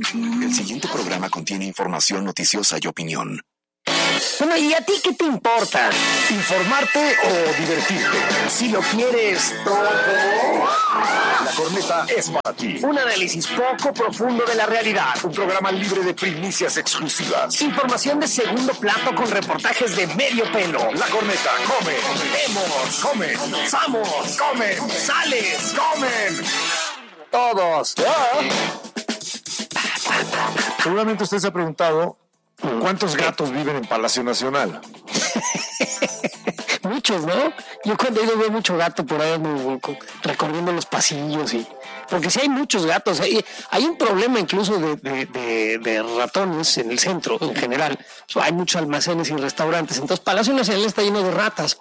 El siguiente programa contiene información noticiosa y opinión. Bueno, ¿y a ti qué te importa? ¿Informarte o divertirte? Si lo quieres todo. La Corneta es para ti. Un análisis poco profundo de la realidad. Un programa libre de primicias exclusivas. Información de segundo plato con reportajes de medio pelo. La Corneta come. Vemos. Come. Somos. Comen. Sales. Comen. Todos. Seguramente usted se ha preguntado ¿cuántos gatos viven en Palacio Nacional? Muchos, ¿no? Yo cuando he ido veo mucho gato por ahí recorriendo los pasillos porque sí hay muchos gatos. Hay un problema incluso de ratones en el centro en general. Hay muchos almacenes y restaurantes. Entonces Palacio Nacional está lleno de ratas.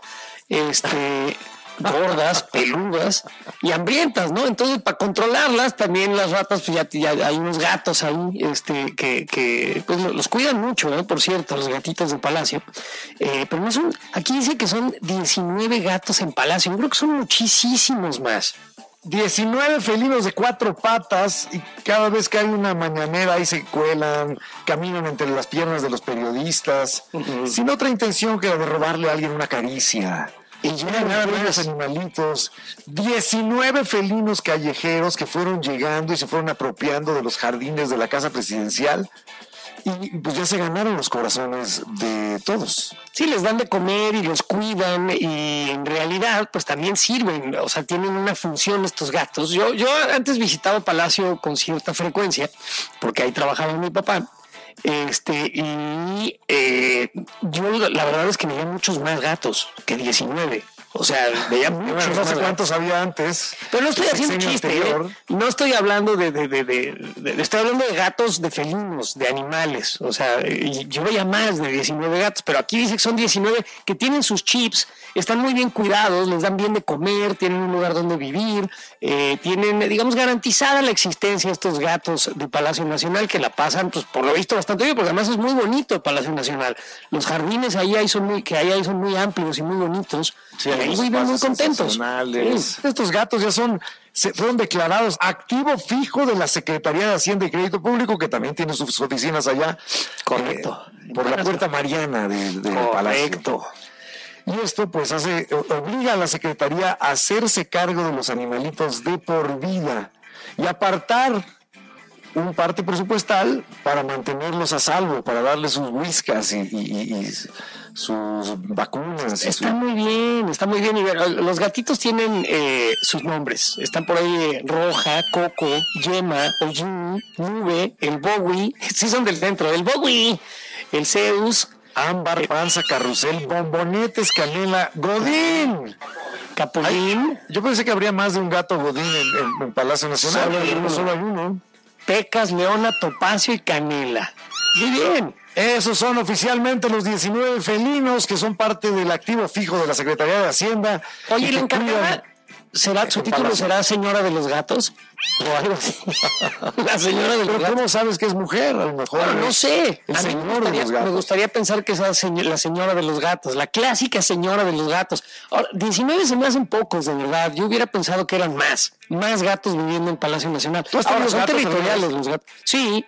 Gordas, peludas y hambrientas, ¿no? Entonces, para controlarlas, también las ratas, pues ya hay unos gatos ahí, que pues los cuidan mucho, por cierto, los gatitos de Palacio. Pero no son, aquí dice que son 19 gatos en Palacio. Yo creo que son muchísimos más. 19 felinos de 4 patas y cada vez que hay una mañanera ahí se cuelan, caminan entre las piernas de los periodistas, sin otra intención que la de robarle a alguien una caricia. Y llegan a ver los animalitos, 19 felinos callejeros que fueron llegando y se fueron apropiando de los jardines de la casa presidencial y pues ya se ganaron los corazones de todos. Sí, les dan de comer y los cuidan y en realidad pues también sirven, o sea, tienen una función estos gatos. Yo antes visitaba Palacio con cierta frecuencia porque ahí trabajaba mi papá. Yo la verdad es que veía muchos más gatos que 19. O sea, veía muchos no sé cuántos había antes. Pero no estoy haciendo chiste, no estoy hablando estoy hablando de gatos, de felinos, de animales. O sea, yo veía más de 19 gatos, pero aquí dice que son 19 que tienen sus chips, están muy bien cuidados, les dan bien de comer, tienen un lugar donde vivir, tienen, digamos, garantizada la existencia de estos gatos de Palacio Nacional que la pasan, pues por lo visto bastante bien, porque además es muy bonito el Palacio Nacional. Los jardines ahí son muy amplios y muy bonitos. Sí, ahí viven muy contentos. Sí. Estos gatos ya fueron declarados activo fijo de la Secretaría de Hacienda y Crédito Público, que también tiene sus oficinas allá. Correcto. Por la Puerta Mariana del Palacio. Y esto pues obliga a la Secretaría a hacerse cargo de los animalitos de por vida y apartar un parte presupuestal para mantenerlos a salvo, para darles sus whiskas y sus vacunas. Está muy bien. Y los gatitos tienen sus nombres. Están por ahí Roja, Coco, Yema, Oyin, Nube, el Bowie. Sí son del centro. El Bowie, el Zeus, Ámbar, Panza, Carrusel, Bombonetes, Canela, Godín, Capulín. Yo pensé que habría más de un gato Godín en Palacio Nacional. Solo hay uno. Pecas, Leona, Topacio y Canela. Muy bien. Esos son oficialmente los 19 felinos que son parte del activo fijo de la Secretaría de Hacienda. Oye, ¿la encargada su título será Señora de los Gatos? O algo así. La Señora de los Gatos. ¿Cómo sabes que es mujer? A lo mejor. No sé. El señor de los gatos. Me gustaría pensar que es la Señora de los Gatos, la clásica Señora de los Gatos. Ahora, 19 se me hacen pocos, de verdad. Yo hubiera pensado que eran más gatos viviendo en Palacio Nacional. Ahora, son territoriales los gatos. Sí.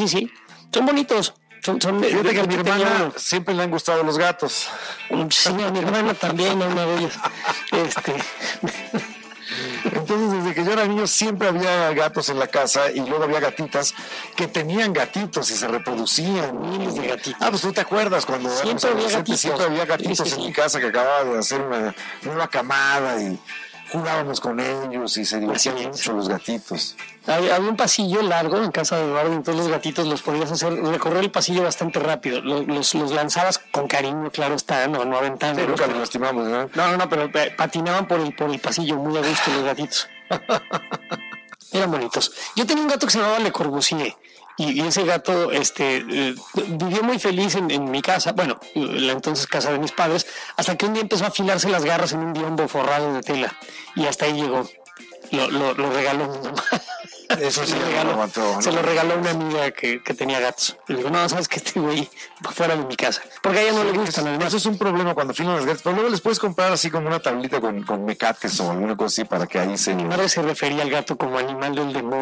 Son bonitos. Fíjate que a mi hermana siempre le han gustado los gatos. Sí, a mi hermana también, a una de ellas. Entonces, desde que yo era niño siempre había gatos en la casa y luego había gatitas que tenían gatitos y se reproducían. Miles de gatitos. Pues tú te acuerdas cuando siempre había gatitos en mi casa que acababa de hacer una nueva camada y jugábamos con ellos y se divertían mucho los gatitos. Había un pasillo largo en casa de Eduardo, entonces los gatitos los podías recorrer el pasillo bastante rápido. Los lanzabas con cariño, claro está, no aventaban. Sí, nunca los lastimamos, ¿no? No, pero patinaban por el pasillo muy a gusto los gatitos. Eran bonitos. Yo tenía un gato que se llamaba Le Corbusier. Y ese gato vivió muy feliz en mi casa, bueno, la entonces casa de mis padres, hasta que un día empezó a afilarse las garras en un biombo forrado de tela. Y hasta ahí llegó. Lo regaló mi mamá. Eso sí, se lo regaló una amiga que tenía gatos. Y le digo, no, sabes que este güey va fuera de mi casa. Porque a ella no le gustan. Además, eso es un problema cuando afilan las gatas. Pero luego les puedes comprar así como una tablita con mecates o alguna cosa así para que ahí se... Mi madre se refería al gato como animal del demonio.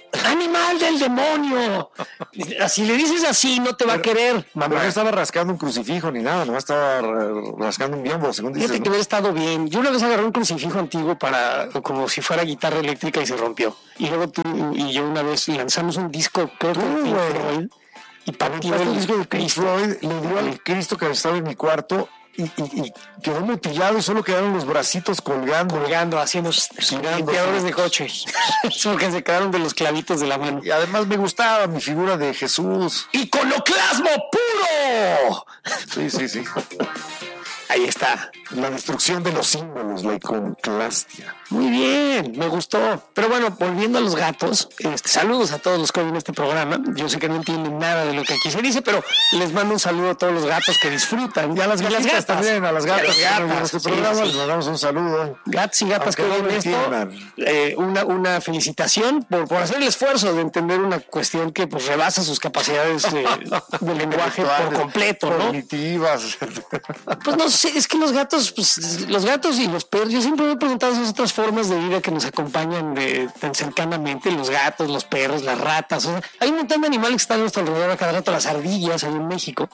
¡Animal del demonio! Si le dices así, no te va a querer, mamá. Pero no estaba rascando un crucifijo ni nada, nomás estaba rascando un biombo, según dices. Fíjate que hubiera estado bien. Yo una vez agarré un crucifijo antiguo como si fuera guitarra eléctrica y se rompió. Y luego tú y yo una vez lanzamos un disco, creo que de Pink Floyd, y partió el disco de Pink Floyd, le dio al Cristo que estaba en mi cuarto y quedó mutilado y solo quedaron los bracitos colgando, haciendo limpiadores de coche. Eso que se quedaron de los clavitos de la mano. Y además me gustaba mi figura de Jesús. ¡Iconoclasmo puro! Sí. Ahí está. La destrucción de los símbolos, la iconoclastia. Muy bien, me gustó. Pero bueno, volviendo a los gatos, saludos a todos los que oyen este programa. Yo sé que no entienden nada de lo que aquí se dice, pero les mando un saludo a todos los gatos que disfrutan. Y a las gatas también, a las gatas. En este programa les mandamos un saludo. Gatos y gatas que oyen esto, una felicitación por hacer el esfuerzo de entender una cuestión que pues rebasa sus capacidades de lenguaje por completo, ¿no? Cognitivas. Pues no sé, es que los gatos y los perros, yo siempre me he preguntado esas otras formas de vida que nos acompañan tan cercanamente, los gatos, los perros, las ratas. O sea, hay un montón de animales que están a nuestro alrededor a cada rato, las ardillas ahí en México,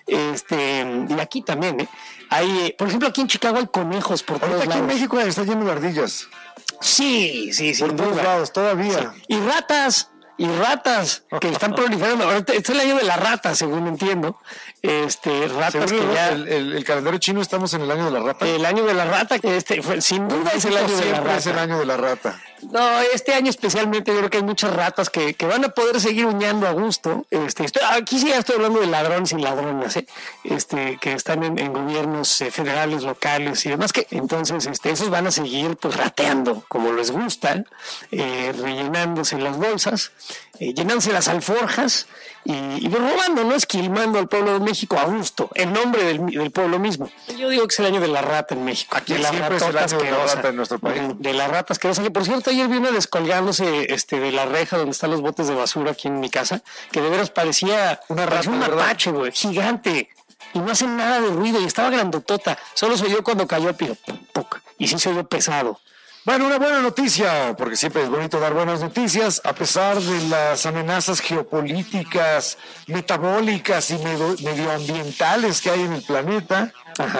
y aquí también, hay, por ejemplo, aquí en Chicago hay conejos por todos lados. Aquí en México está lleno de ardillas. Sí. Por todos lados, todavía. Sí. Y ratas que están proliferando. Ahorita este es el año de la rata, según entiendo. Ratas según que ya... el calendario chino estamos en el año de la rata. El año de la rata, que sin duda es el año de la rata. Es el año de la rata. No, este año especialmente yo creo que hay muchas ratas que van a poder seguir uñando a gusto. Aquí sí ya estoy hablando de ladrones y ladronas, que están en gobiernos federales, locales y demás, que entonces esos van a seguir pues rateando como les gusta, rellenándose las bolsas, llenándose las alforjas y robando, ¿no? Esquilmando al pueblo de México a gusto, en nombre del pueblo mismo. Yo digo que es el año de la rata en México. Aquí siempre es el año de la rata en nuestro país. De la rata asquerosa, que por cierto ayer vi una descolgándose de la reja donde están los botes de basura aquí en mi casa, que de veras parecía un mapache, güey, gigante. Y no hacen nada de ruido y estaba grandotota. Solo se oyó cuando cayó, pero y sí se oyó pesado. Bueno, una buena noticia, porque siempre es bonito dar buenas noticias, a pesar de las amenazas geopolíticas, metabólicas y medioambientales que hay en el planeta.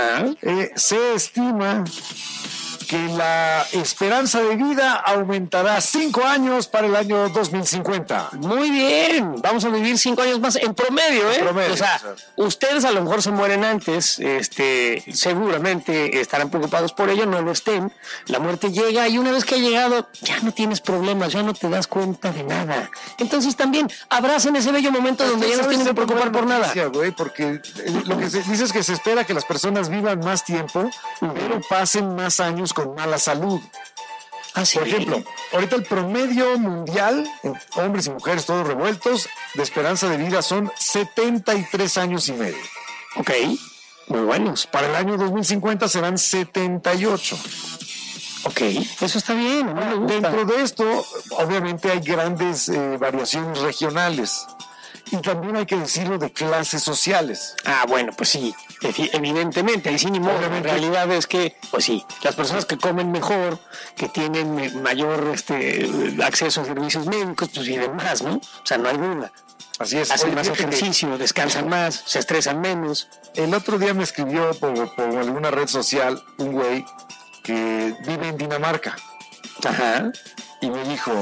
Se estima que la esperanza de vida aumentará 5 años para el año 2050. Muy bien, vamos a vivir 5 años más en promedio, En promedio, o sea, ustedes a lo mejor se mueren antes, seguramente estarán preocupados por ello, no lo estén. La muerte llega y una vez que ha llegado, ya no tienes problemas, ya no te das cuenta de nada. Entonces también abracen ese bello momento donde ya no tienen que preocupar por nada. Güey, porque lo que se dice es que se espera que las personas vivan más tiempo, pero pasen más años con mala salud. Por ejemplo, ahorita el promedio mundial, hombres y mujeres todos revueltos, de esperanza de vida son 73 años y medio. Ok, muy buenos. Para el año 2050 serán 78. Ok, eso está bien. Dentro de esto, obviamente hay grandes variaciones regionales. Y también hay que decirlo de clases sociales. Bueno, pues sí, evidentemente, ahí sí ni modo. En realidad es que, pues sí, las personas que comen mejor, que tienen mayor acceso a servicios médicos, pues y demás, ¿no? O sea, no hay duda. Así es. Hacen más ejercicio, descansan más, se estresan menos. El otro día me escribió por alguna red social un güey que vive en Dinamarca. Y me dijo...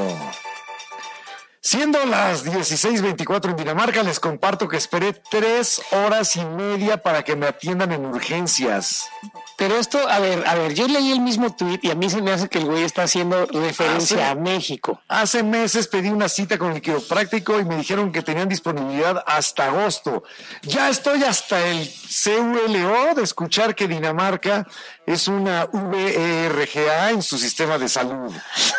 Siendo las 16:24 en Dinamarca, les comparto que esperé 3 horas y media para que me atiendan en urgencias. Pero esto, a ver, yo leí el mismo tuit y a mí se me hace que el güey está haciendo referencia a México. Hace meses pedí una cita con el quiropráctico y me dijeron que tenían disponibilidad hasta agosto. Ya estoy hasta el CULO de escuchar que Dinamarca es una VERGA en su sistema de salud.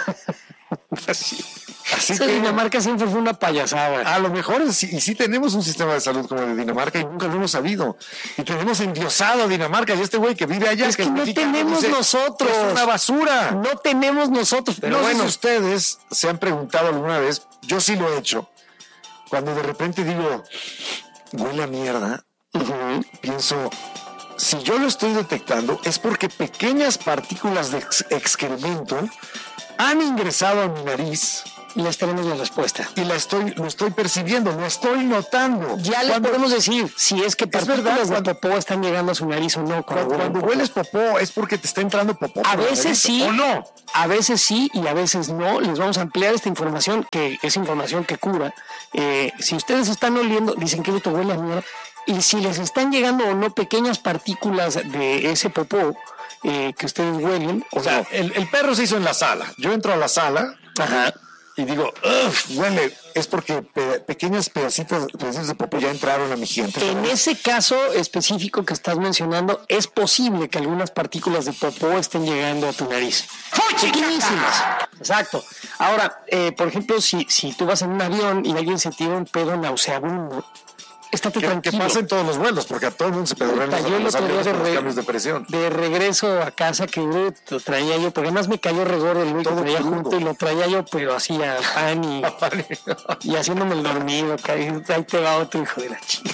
Así que Dinamarca siempre fue una payasada. A lo mejor sí tenemos un sistema de salud como el de Dinamarca y nunca lo hemos sabido. Y tenemos endiosado a Dinamarca y este güey que vive allá. Es que no tenemos nosotros. Es una basura. No tenemos nosotros. Pero bueno, ustedes se han preguntado alguna vez, yo sí lo he hecho, cuando de repente digo, huele a mierda, pienso, si yo lo estoy detectando es porque pequeñas partículas de excremento han ingresado a mi nariz Les tenemos la respuesta. Y lo estoy percibiendo, lo estoy notando. Ya le podemos decir si es que partículas de popó están llegando a su nariz o no. Cuando hueles popó es porque te está entrando popó. A veces sí. ¿O no? A veces sí y a veces no. Les vamos a ampliar esta información, que es información que cura. Si ustedes están oliendo, dicen que esto huele a mierda. Y si les están llegando o no pequeñas partículas de ese popó que ustedes huelen. O sea, el perro se hizo en la sala. Yo entro a la sala. Ajá. Y digo, huele, es porque pequeños pedacitos de popó ya entraron a mi gente. En ese caso específico que estás mencionando, es posible que algunas partículas de popó estén llegando a tu nariz. Pequeñísimas. Exacto. Ahora, por ejemplo, si tú vas en un avión y alguien se tira un pedo nauseabundo, estate tranquilo. Que pasa en todos los vuelos, porque a todo el mundo se pedorrea en los cambios de presión. De regreso a casa, que lo traía yo, porque además me cayó regordo el güey que traía junto y lo traía yo, pero así a pan y haciéndome el dormido. Ahí te va otro hijo de la chica.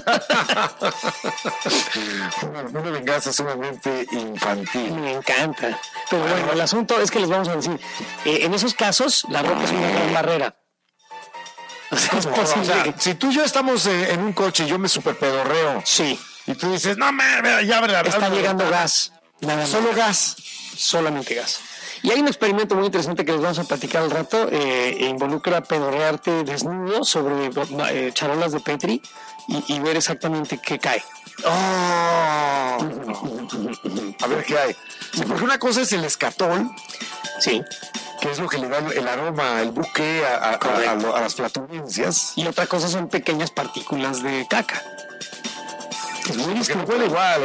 Una venganza sumamente infantil. Me encanta. Pero bueno, el asunto es que les vamos a decir, en esos casos, la ropa es una gran barrera. Es posible. O sea, si tú y yo estamos en un coche y yo me superpedorreo. Sí. Y tú dices, no, ya verdad. Está llegando gas. Nada más. Solo gas. Solamente gas. Y hay un experimento muy interesante que les vamos a platicar al rato. Involucra pedorrearte desnudo sobre charolas de Petri y ver exactamente qué cae. A ver qué hay. Sí, porque una cosa es el escatol. Sí. Que es lo que le da el aroma, el buque a las flatulencias. Y otra cosa son pequeñas partículas de caca. Es muy distinto. Huele igual,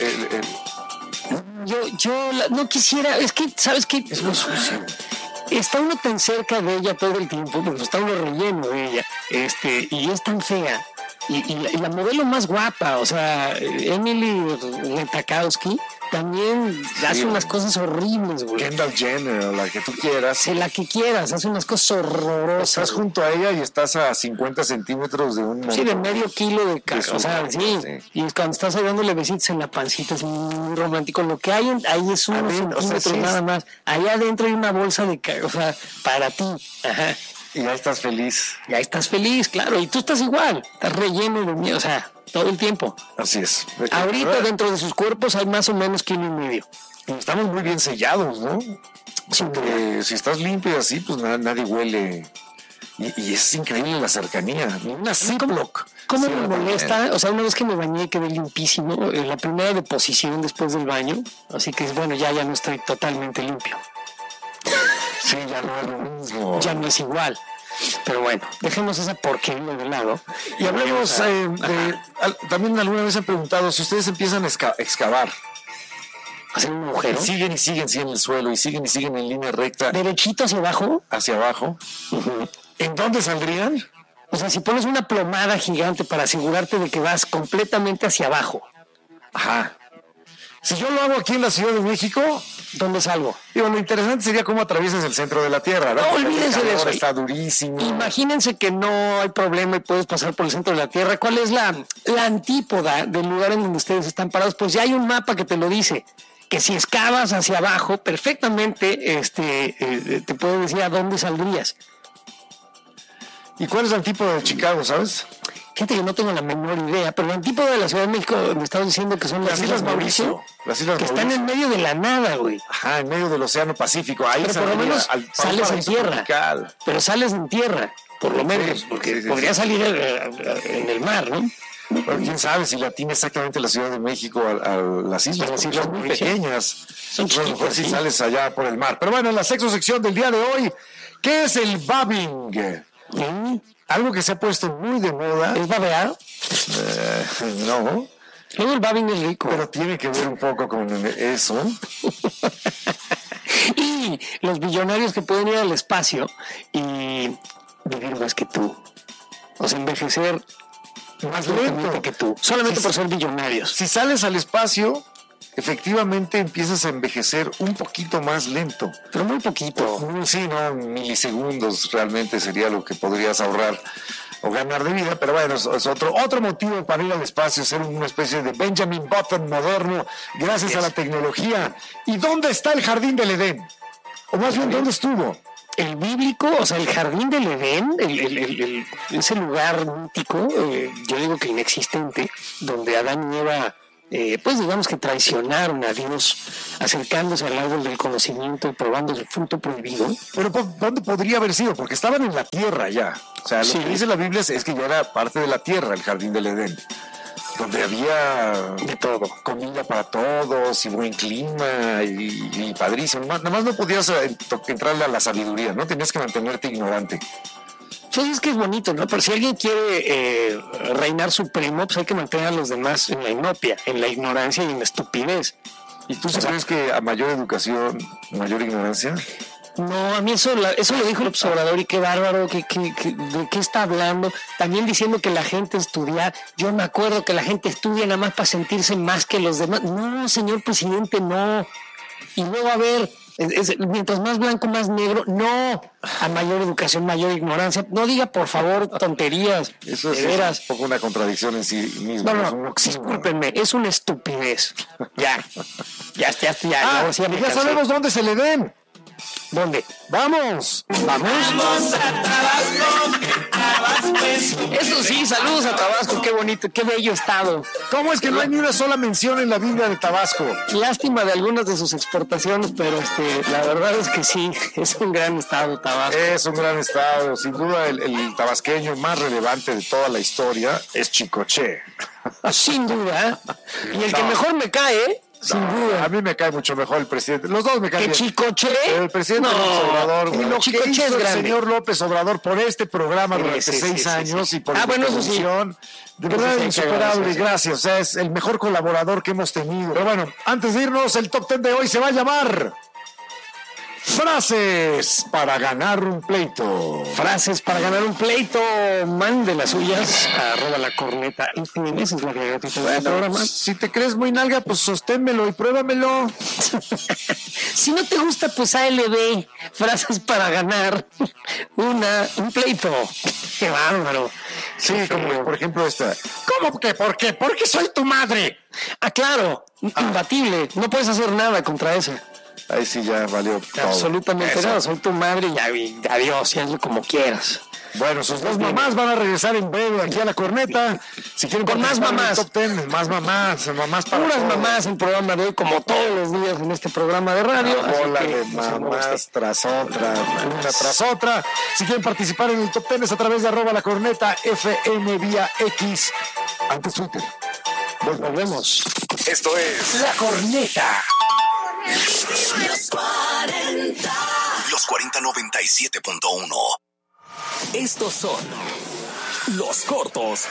Yo no quisiera, es que, ¿sabes qué? Es muy sucio. Está uno tan cerca de ella todo el tiempo, pues está uno relleno de ella, y es tan fea. Y la modelo más guapa, o sea, Emily Ratajkowski, también hace unas cosas horribles, güey. Kendall Jenner, la que tú quieras. La que quieras, hace unas cosas horrorosas. Estás junto a ella y estás a 50 centímetros de un montón. Sí, de medio kilo de caca, o sea, sí. Y cuando estás ahí dándole besitos en la pancita, es muy romántico. Lo que hay ahí es unos centímetros nada más. Allá adentro hay una bolsa de caca, o sea, para ti. Ajá. Y ya estás feliz. Ya estás feliz, claro. Y tú estás igual. Estás relleno de miedo, o sea, todo el tiempo. Así es. Ahorita dentro de sus cuerpos hay más o menos 1,5 kilos. Y estamos muy bien sellados, ¿no? Porque si estás limpio y así, pues nadie huele. Y es increíble la cercanía. Una Ziploc. ¿Cómo me molesta? O sea, una vez que me bañé quedé limpísimo. La primera deposición después del baño. Así que es bueno, ya no estoy totalmente limpio. Sí, ya no es lo mismo. Ya no es igual. Pero bueno, dejemos esa porquería de lado. Y hablemos también alguna vez han preguntado si ustedes empiezan a excavar. Hacer un agujero. Y siguen en el suelo y siguen en línea recta. ¿Derechito hacia abajo? Hacia abajo. Uh-huh. ¿En dónde saldrían? O sea, si pones una plomada gigante para asegurarte de que vas completamente hacia abajo. Ajá. Si yo lo hago aquí en la Ciudad de México, ¿dónde salgo? Digo, lo interesante sería cómo atraviesas el centro de la Tierra, ¿no? No, olvídense de eso. Está durísimo. Imagínense que no hay problema y puedes pasar por el centro de la Tierra. ¿Cuál es la antípoda del lugar en donde ustedes están parados? Pues ya hay un mapa que te lo dice. Que si excavas hacia abajo, perfectamente te puede decir a dónde saldrías. ¿Y cuál es la antípoda de Chicago, sabes? Fíjate que no tengo la menor idea, pero la antípoda de la Ciudad de México me estás diciendo que son las Islas Mauricio. Las Islas que están en medio de la nada, güey. Ajá, en medio del Océano Pacífico. Ahí pero por lo menos sales en tierra. Tropical. Pero sales en tierra, por lo menos, porque podría salir en el mar, ¿no? Pero quién sabe si latina exactamente la Ciudad de México a las islas. Las islas muy pequeñas. Son chiquitas, mejor si sales allá por el mar. Pero bueno, en la sexta sección del día de hoy, ¿qué es el babbing? Algo que se ha puesto muy de moda. ¿Es babear? No. Luego el babbing es rico. Pero tiene que ver un poco con eso. Y los billonarios que pueden ir al espacio y vivir más que tú. O sea, envejecer más lento que tú. Solamente por ser billonarios. Si sales al espacio, efectivamente empiezas a envejecer un poquito más lento. Pero muy poquito. Sí, no, milisegundos realmente sería lo que podrías ahorrar o ganar de vida, pero bueno, es otro motivo para ir al espacio, ser una especie de Benjamin Button moderno, gracias a la tecnología. ¿Y dónde está el jardín del Edén? O más bien, ¿dónde estuvo? el bíblico, o sea, el jardín del Edén, ese lugar mítico, yo digo que inexistente, donde Adán y Eva, pues digamos que traicionaron a Dios, acercándose al árbol del conocimiento y probando el fruto prohibido. Pero ¿dónde podría haber sido? Porque estaban en la tierra ya. O sea, lo que dice la Biblia es que ya era parte de la tierra el jardín del Edén, donde había de todo, comida para todos y buen clima y padrísimo. Nada más no podías entrarle a la sabiduría, ¿no? Tenías que mantenerte ignorante. Pues es que es bonito, ¿no? Pero si alguien quiere reinar supremo, pues hay que mantener a los demás en la inopia, en la ignorancia y en la estupidez. ¿Y tú crees que a mayor educación, mayor ignorancia? No, a mí eso lo dijo López Obrador y qué bárbaro, ¿de qué está hablando? También diciendo que la gente estudia. Yo me acuerdo que la gente estudia nada más para sentirse más que los demás. No, señor presidente, no. Y luego, a ver, mientras más blanco, más negro. No, a mayor educación, mayor ignorancia. No diga, por favor, tonterías. Eso es un poco una contradicción en sí misma. No, discúlpenme, es una estupidez. Ya. Ya sabemos dónde se le den. ¿Dónde? ¡Vamos! ¡Vamos! ¡Vamos a Tabasco! Tabasco es... Eso sí, saludos a Tabasco, qué bonito, qué bello estado. ¿Cómo es que no hay ni una sola mención en la Biblia de Tabasco? Lástima de algunas de sus exportaciones, pero la verdad es que sí, es un gran estado Tabasco. Es un gran estado, sin duda el tabasqueño más relevante de toda la historia es Chicoche. Sin duda, y el que mejor me cae... Sin duda. A mí me cae mucho mejor el presidente. Los dos me caen bien. ¿Que Chicoche? El presidente López Obrador. Lo que hizo el señor López Obrador por este programa durante 6 años y por la producción. De verdad, insuperable. Gracias. O sea, es el mejor colaborador que hemos tenido. Pero bueno, antes de irnos, el top 10 de hoy se va a llamar... Frases para ganar un pleito. Frases para ganar un pleito. Mande las suyas a @lacorneta. Esa es la que programa. Si te crees muy nalga, pues sosténmelo y pruébamelo. Si no te gusta, pues ALB. Frases para ganar un pleito. Qué bárbaro. Sí, como por ejemplo esta. ¿Cómo que por qué? Porque soy tu madre. Ah, claro. Imbatible. No puedes hacer nada contra eso. Ahí sí ya valió todo. Absolutamente nada, soy tu madre y adiós, y hazlo como quieras. Bueno, sus dos mamás van a regresar en breve aquí a la corneta. Si quieren con más mamás. Top 10, más mamás para puras todo. Mamás en programa de hoy, como todos los días en este programa de radio. Una bola de mamás tras otra, una tras otra. Si quieren participar en el Top 10 es a través de @lacorneta FM vía X, antes Twitter. Volvemos. Esto es La Corneta. Los 4097.1. Estos son los cortos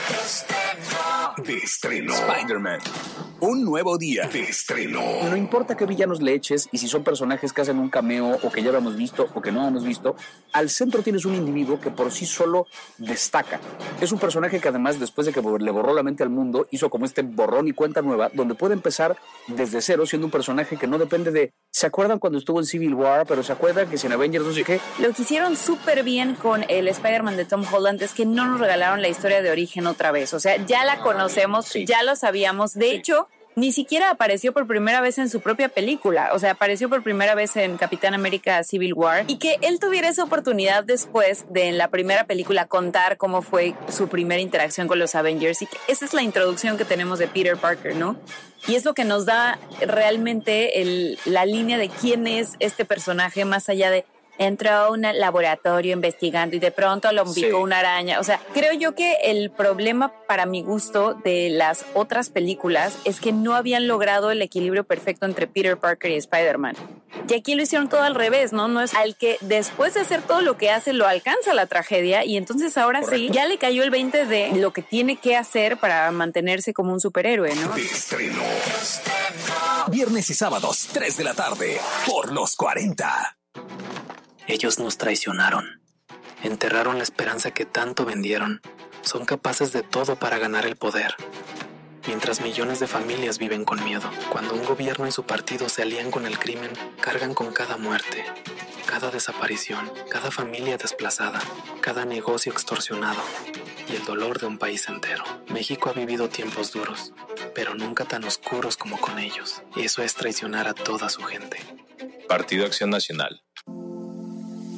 de estreno. Spider-Man. Un nuevo día de estreno. No importa qué villanos le eches y si son personajes que hacen un cameo o que ya habíamos visto o que no hemos visto, al centro tienes un individuo que por sí solo destaca. Es un personaje que además, después de que le borró la mente al mundo, hizo como este borrón y cuenta nueva, donde puede empezar desde cero siendo un personaje que no depende de... ¿Se acuerdan cuando estuvo en Civil War? Pero ¿se acuerdan que si en Avengers no sé qué? Lo que hicieron súper bien con el Spider-Man de Tom Holland es que no nos regalaron la historia de origen otra vez. O sea, ya la conocemos, ya lo sabíamos. De hecho, ni siquiera apareció por primera vez en su propia película. O sea, apareció por primera vez en Capitán América Civil War. Y que él tuviera esa oportunidad después de en la primera película contar cómo fue su primera interacción con los Avengers. Y que esa es la introducción que tenemos de Peter Parker, ¿no? Y es lo que nos da realmente la línea de quién es este personaje, más allá de entró a un laboratorio investigando y de pronto lo picó una araña. O sea, creo yo que el problema para mi gusto de las otras películas es que no habían logrado el equilibrio perfecto entre Peter Parker y Spider-Man. Y aquí lo hicieron todo al revés, ¿no? No es al que después de hacer todo lo que hace lo alcanza la tragedia y entonces ahora sí, ya le cayó el 20 de lo que tiene que hacer para mantenerse como un superhéroe, ¿no? De estreno. Viernes y sábados, 3 de la tarde, por los 40. Ellos nos traicionaron, enterraron la esperanza que tanto vendieron, son capaces de todo para ganar el poder. Mientras millones de familias viven con miedo, cuando un gobierno y su partido se alían con el crimen, cargan con cada muerte, cada desaparición, cada familia desplazada, cada negocio extorsionado y el dolor de un país entero. México ha vivido tiempos duros, pero nunca tan oscuros como con ellos, y eso es traicionar a toda su gente. Partido Acción Nacional.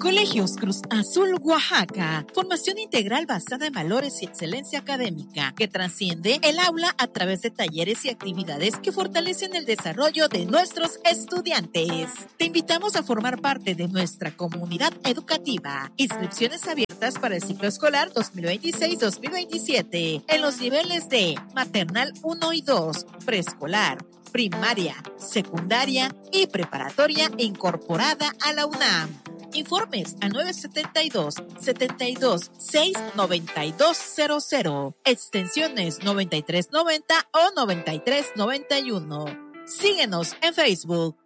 Colegios Cruz Azul Oaxaca. Formación integral basada en valores y excelencia académica que trasciende el aula a través de talleres y actividades que fortalecen el desarrollo de nuestros estudiantes. Te invitamos a formar parte de nuestra comunidad educativa. Inscripciones abiertas para el ciclo escolar 2026-2027 en los niveles de maternal 1 y 2, preescolar, primaria, secundaria y preparatoria incorporada a la UNAM. Informes al 972-72-6-9200, extensiones 9390 o 9391. Síguenos en Facebook.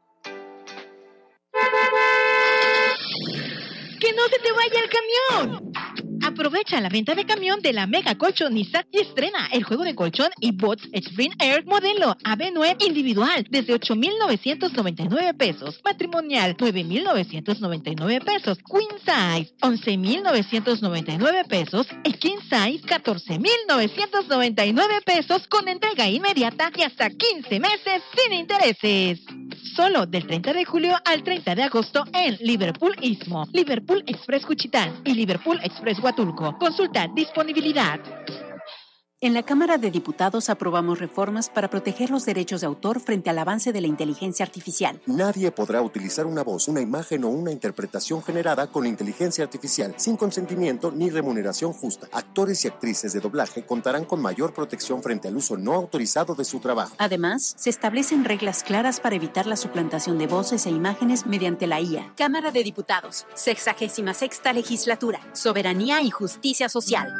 ¡Que no se te vaya el camión! Aprovecha la venta de camión de la Mega Colchonista y estrena el juego de colchón y bots Spring Air modelo AB9 individual desde 8,999 pesos, matrimonial 9,999 pesos, queen size 11,999 pesos y king size 14,999 pesos con entrega inmediata y hasta 15 meses sin intereses. Solo del 30 de julio al 30 de agosto en Liverpool Istmo, Liverpool Express Cuchitán y Liverpool Express Huatulco. Consulta disponibilidad. En la Cámara de Diputados aprobamos reformas para proteger los derechos de autor frente al avance de la inteligencia artificial. Nadie podrá utilizar una voz, una imagen o una interpretación generada con inteligencia artificial sin consentimiento ni remuneración justa. Actores y actrices de doblaje contarán con mayor protección frente al uso no autorizado de su trabajo. Además, se establecen reglas claras para evitar la suplantación de voces e imágenes mediante la IA. Cámara de Diputados, 66ª Legislatura, Soberanía y Justicia Social.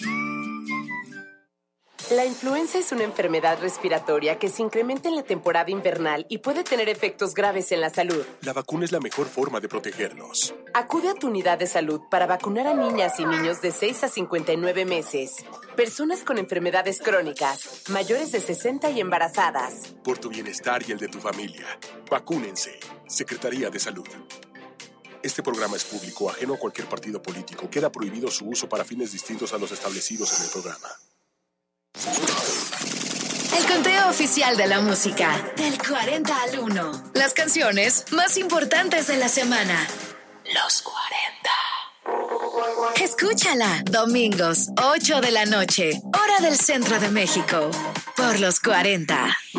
La influenza es una enfermedad respiratoria que se incrementa en la temporada invernal y puede tener efectos graves en la salud. La vacuna es la mejor forma de protegernos. Acude a tu unidad de salud para vacunar a niñas y niños de 6 a 59 meses, personas con enfermedades crónicas, mayores de 60 y embarazadas. Por tu bienestar y el de tu familia, vacúnense. Secretaría de Salud. Este programa es público, ajeno a cualquier partido político. Queda prohibido su uso para fines distintos a los establecidos en el programa. El conteo oficial de la música, del 40 al 1. Las canciones más importantes de la semana. Los 40. Escúchala, domingos, 8 de la noche, hora del centro de México, por los 40.